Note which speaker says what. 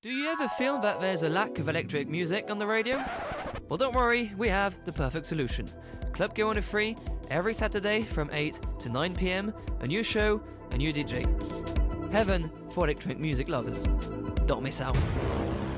Speaker 1: Do you ever feel that there's a lack of electric music on the radio? Well, don't worry, we have the perfect solution. Club Go on Free, every Saturday from 8 to 9 p.m, a new show, a new DJ. Heaven for electronic music lovers. Don't miss out.